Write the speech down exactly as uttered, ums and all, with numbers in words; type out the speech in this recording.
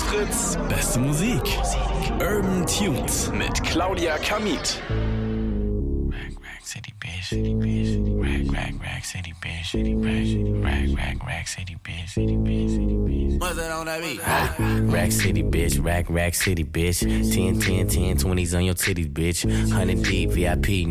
Fritz, beste Musik. Urban Tunes mit Claudia Kamit. City bitch, city bitch, rack, rack, rack, city bitch, city bitch, rack, rack, rack, city bitch, city bitch, city bitch. What's that on that beat? Rack city bitch, rack, rack, city bitch. ten, ten, ten, twenties on your titties, bitch. one hundred deep V I P.